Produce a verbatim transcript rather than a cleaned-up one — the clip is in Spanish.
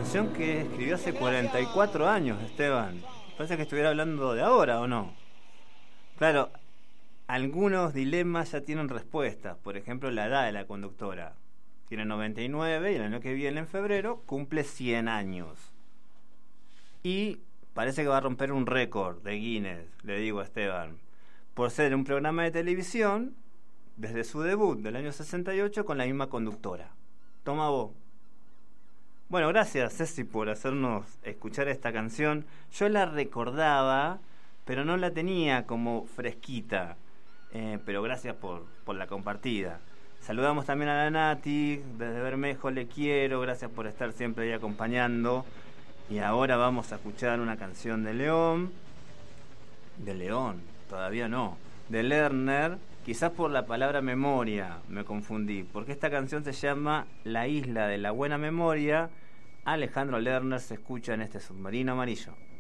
canción que escribió hace cuarenta y cuatro años, Esteban. Parece que estuviera hablando de ahora, ¿o no? Claro, algunos dilemas ya tienen respuestas. Por ejemplo, la edad de la conductora. Tiene noventa y nueve y el año que viene, en febrero, cumple cien años. Y parece que va a romper un récord de Guinness, le digo a Esteban, por ser un programa de televisión desde su debut del año sesenta y ocho con la misma conductora. Toma vos. Bueno, gracias Ceci por hacernos escuchar esta canción. Yo la recordaba, pero no la tenía como fresquita. Eh, pero gracias por, por la compartida. Saludamos también a la Nati, desde Bermejo le quiero, gracias por estar siempre ahí acompañando. Y ahora vamos a escuchar una canción de León. De León, todavía no. De Lerner, quizás por la palabra memoria me confundí, porque esta canción se llama La Isla de la Buena Memoria. Alejandro Lerner se escucha en este Submarino Amarillo.